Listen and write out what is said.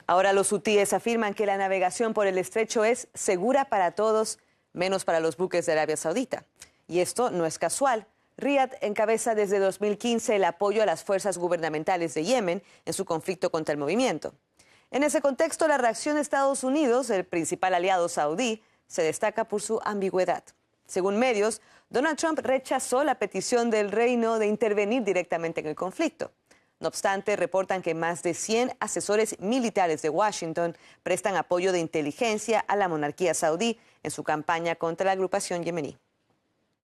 Ahora los hutíes afirman que la navegación por el estrecho es segura para todos, menos para los buques de Arabia Saudita. Y esto no es casual. Riad encabeza desde 2015 el apoyo a las fuerzas gubernamentales de Yemen en su conflicto contra el movimiento. En ese contexto, la reacción de Estados Unidos, el principal aliado saudí, se destaca por su ambigüedad. Según medios, Donald Trump rechazó la petición del reino de intervenir directamente en el conflicto. No obstante, reportan que más de 100 asesores militares de Washington prestan apoyo de inteligencia a la monarquía saudí en su campaña contra la agrupación yemení.